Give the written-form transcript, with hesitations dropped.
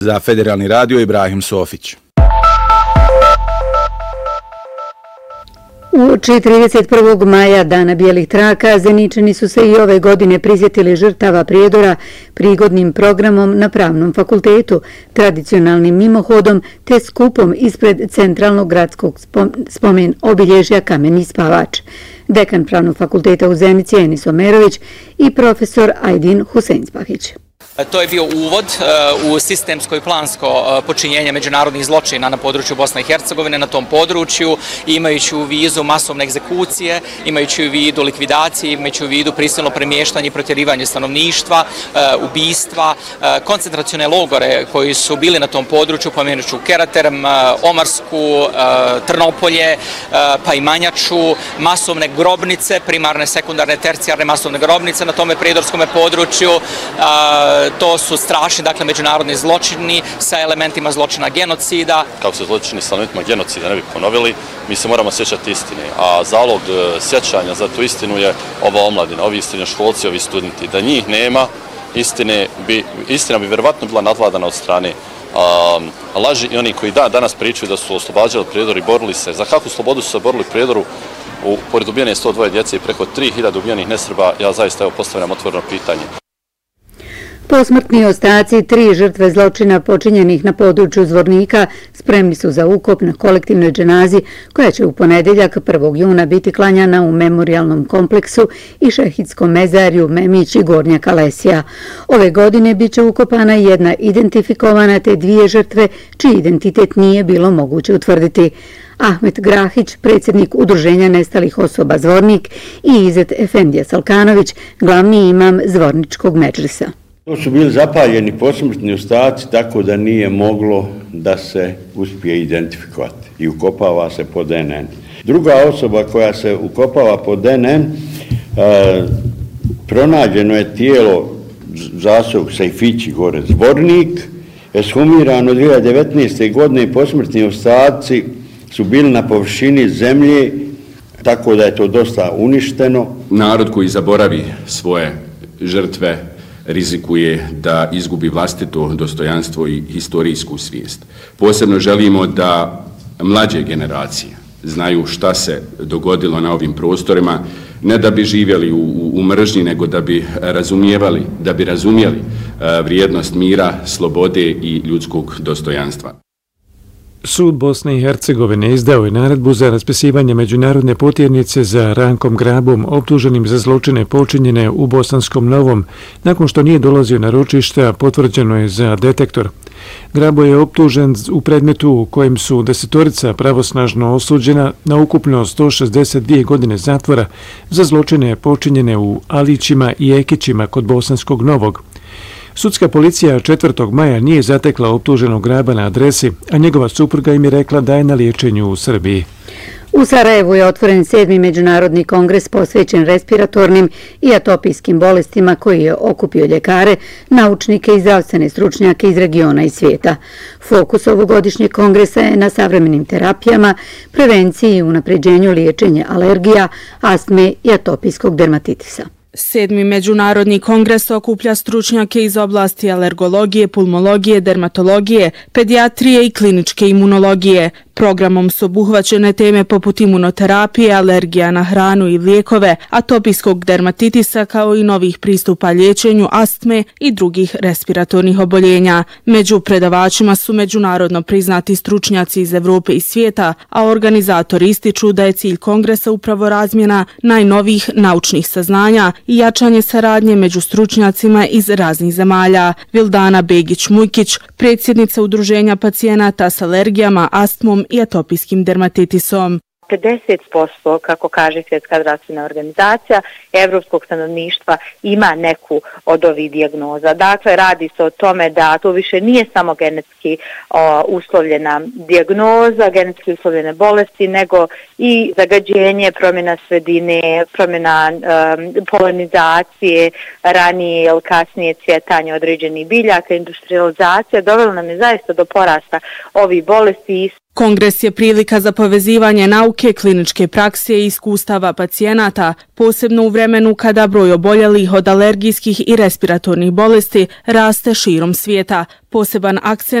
Za Federalni radio Ibrahim Sofić. Uoči 31. maja, Dana bijelih traka, Zeničani su se i ove godine prisjetili žrtava prijedora prigodnim programom na Pravnom fakultetu, tradicionalnim mimohodom te skupom ispred centralnog gradskog spomen obilježja Kameni spavač. Dekan Pravnog fakulteta u Zenici Enis Omerović i profesor Ajdin Huseinspahić. To je bio uvod u sistemsko i plansko počinjenje međunarodnih zločina na području Bosne i Hercegovine, na tom području, imajući u vidu masovne egzekucije, imajući u vidu likvidacije, imajući u vidu prisilno premještanje i protjerivanje stanovništva, ubistva, koncentracione logore koji su bili na tom području, pomenuću Keraterm, Omarsku, Trnopolje, pa i Manjaču, masovne grobnice, primarne, sekundarne, tercijarne masovne grobnice na tome prijedorskom području. To su strašni, dakle, međunarodni zločini sa elementima zločina genocida. Kako se zločini sa elementima genocida ne bi ponovili, mi se moramo sjećati istine, a zalog sjećanja za tu istinu je ova omladina, ovi srednjoškolci, ovi studenti. Da njih nema, istina bi vjerovatno bila nadvladana od strane laži i oni koji danas pričaju da su oslobađali Prijedor i borili se. Za kakvu slobodu su se borili Prijedoru? Pored ubijene 102 djece i preko 3000 ubijenih nesrba, ja zaista postavljam otvoreno pitanje. Posmrtni ostaci 3 žrtve zločina počinjenih na području Zvornika spremni su za ukop na kolektivnoj dženazi koja će u ponedjeljak 1. juna biti klanjana u memorijalnom kompleksu i šehidskom mezarju Memić i Gornja Kalesija. Ove godine bit će ukopana jedna identifikovana te 2 žrtve čiji identitet nije bilo moguće utvrditi. Ahmet Grahić, predsjednik Udruženja nestalih osoba Zvornik i Izet Efendija Salkanović, glavni imam Zvorničkog medžlisa. To su bili zapaljeni posmrtni ostaci, tako da nije moglo da se uspije identifikovati i ukopava se pod NN. Druga osoba koja se ukopava pod NN, pronađeno je tijelo Zasog Sejfići gore Zvornik, eshumirano 2019. godine, posmrtni ostaci su bili na površini zemlje, tako da je to dosta uništeno. Narod koji zaboravi svoje žrtve rizikuje da izgubi vlastito dostojanstvo i historijsku svijest. Posebno želimo da mlađe generacije znaju šta se dogodilo na ovim prostorima, ne da bi živjeli u mržnji, nego da bi razumijeli vrijednost mira, slobode i ljudskog dostojanstva. Sud Bosne i Hercegovine izdao je naredbu za raspisivanje međunarodne potjernice za Rankom Grabom, optuženim za zločine počinjene u Bosanskom Novom. Nakon što nije dolazio na ročišta, potvrđeno je za detektor. Grabo je optužen u predmetu u kojem su 10 pravosnažno osuđena na ukupno 162 godine zatvora za zločine počinjene u Alićima i Ekićima kod Bosanskog Novog. Sudska policija 4. maja nije zatekla optuženog Graba na adresi, a njegova supruga im je rekla da je na liječenju u Srbiji. U Sarajevu je otvoren 7. međunarodni kongres posvećen respiratornim i atopijskim bolestima koji je okupio ljekare, naučnike i zdravstvene stručnjake iz regiona i svijeta. Fokus ovogodišnjeg kongresa je na savremenim terapijama, prevenciji i unapređenju liječenja alergija, astme i atopijskog dermatitisa. 7. međunarodni kongres okuplja stručnjake iz oblasti alergologije, pulmologije, dermatologije, pedijatrije i kliničke imunologije. Programom su obuhvaćene teme poput imunoterapije, alergija na hranu i lijekove, atopijskog dermatitisa kao i novih pristupa liječenju astme i drugih respiratornih oboljenja. Među predavačima su međunarodno priznati stručnjaci iz Evrope i svijeta, a organizatori ističu da je cilj kongresa upravo razmjena najnovijih naučnih saznanja i jačanje saradnje među stručnjacima iz raznih zemalja. Vildana Begić-Mujkić, predsjednica Udruženja pacijenata s alergijama, astmom i atopijskim dermatitisom. 50%, kako kaže Svjetska zdravstvena organizacija, evropskog stanovništva ima neku od ovih dijagnoza. Dakle, radi se o tome da to više nije samo genetski uslovljena dijagnoza, genetski uslovljene bolesti, nego i zagađenje, promjena sredine, promjena polinizacije, ranije ili kasnije cvjetanje određenih biljaka, industrializacija dovela nam je zaista do porasta ovih bolesti. Kongres je prilika za povezivanje nauke, kliničke prakse i iskustava pacijenata, posebno u vremenu kada broj oboljelih od alergijskih i respiratornih bolesti raste širom svijeta. Poseban akcent